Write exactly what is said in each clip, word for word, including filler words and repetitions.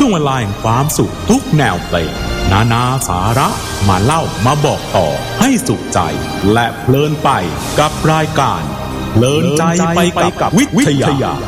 ช่วงเวลาแห่งความสุขทุกแนวเพลงนานาสาระมาเล่ามาบอกต่อให้สุขใจและเพลินไปกับรายการเพลินใจไปกับวิทยา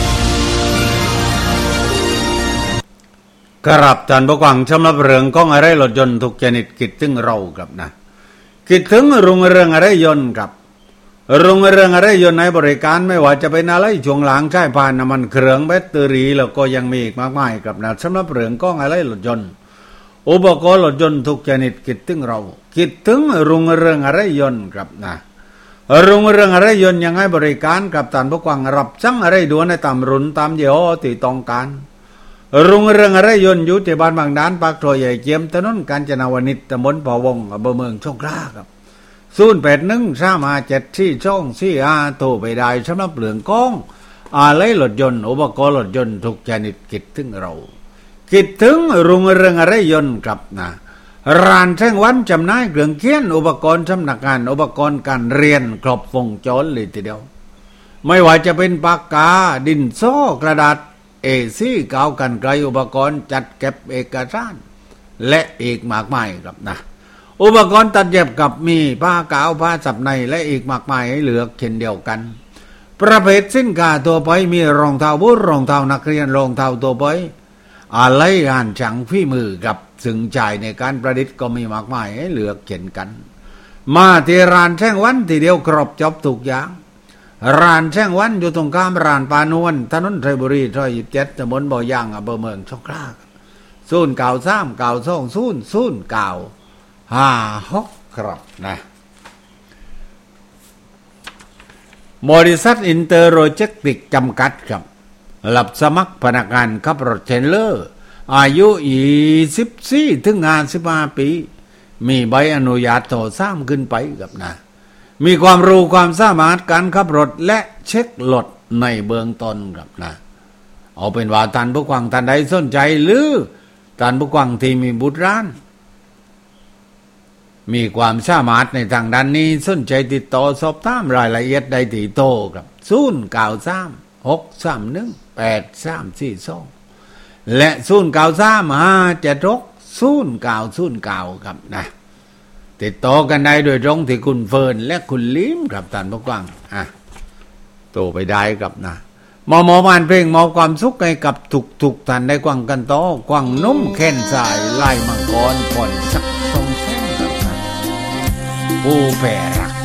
กราบท่านผู้ฟังชมรับเรื่องของอะไรรถยนต์ทุกชนิดคิดถึงเราครับนะคิดถึงรุ่งเรืองอะไรยนต์ครับรุ่งเรืองอะไรยนต์ในบริการไม่ว่าจะเป็นอะไรช่วงหลังใช้ผ่านน้ำมันเครื่องแบตเตอรี่แล้วก็ยังมีอีกมากมายครับนะสำหรับเรื่องของอะไรรถยนต์อุปกรณ์รถยนต์ทุกชนิดคิดถึงเราคิดถึงรุ่งเรืองอะไรยนต์ครับนะรุ่งเรืองอะไรยนต์ยังให้บริการกับท่านผู้ฟังรับสั่งอะไรด่วนในตามรุ่นตามยี่ห้อที่ต้องการรุ่งเรืองอะไรยนต์อยู่ที่บ้านบางด้านปากทอยใหญ่เจียมถนนกาญจนาวนิชตำบลป่าวงอำเภอเมืองสงขลาครับศูนย์แปดหนึ่งสามห้าเจ็ดสี่ช่องสี่อาโทรไปได้สำหรับเรื่องของอะไรรถยนต์อุปกรณ์รถยนต์ทุกชนิดคิดถึงเราคิดถึงรุ่งเรืองอะไรยนต์ครับนะร้านแท่งวันจำหน่ายเครื่องเขียนอุปกรณ์สำนักงานอุปกรณ์การเรียนครบวงจรเลยทีเดียวไม่ว่าจะเป็นปากกาดินสอกระดาษเอซี่กาวกันไกลอุปกรณ์จัดเก็บเอกสารและอีกมากมายครับนะอุปกรณ์ตัดเย็บกับมีผ้ากาวผ้าสับในและอีกมากมายให้เลือกเช่นเดียวกันประเภทสินค้าตัวไปมีรองเท้าบูทรองเท้านักเรียนรองเท้าตัวไปอะไรงานช่างฝีมือกับซึ่งจ่ายในการประดิษฐ์ก็มีมากมายให้เลือกเช่นกันมาที่ร้านแท่งวันทีเดียวครบจบทุกอย่างร้านแท่งวันอยู่ตรงข้ามร้านปานวลถนนไทยบุรีซอยยี่สิบเจ็ดตำบลบ่อยางอำเภอเมืองสงขลาศูนย์เก้าสามเก้าสองศูนย์ศูนย์เก้าห้าหกครับนะบริษัทอินเตอร์โลจิสติกส์จำกัดครับรับสมัครพนักงานขับรถเทรลเลอร์อายุยี่สิบสี่ถึงห้าสิบห้าปีมีใบอนุญาตต่อสามขึ้นไปครับนะมีความรู้ความสามารถการขับรถและเช็ครถในเบื้องต้นครับนะเอาเป็นว่าท่านผู้ฟังท่านใดสนใจหรือท่านผู้ฟังที่มีบุตรร้านมีความสามารถในทางด้านนี้สนใจติดต่อสอบถามรายละเอียดได้ที่โทรครับศูนย์ เก้า สาม หก สาม หนึ่ง แปด สาม สี่ สองและศูนย์ เก้า สาม ห้า เจ็ด หก ศูนย์ เก้า ศูนย์ เก้าครับนะติดต่อกันได้โดยตรงที่คุณเฟิร์นและคุณลิมครับท่านผู้ฟังอ่ะโทรไปได้ครับนะหมอหมอมานเพลงมอบความสุขให้กับทุกๆท่านได้กว้างกันต่อกว้างนุ่มแค้นสายไล่มังกรผ่อนสักสองแสนครับนะผู้แผ่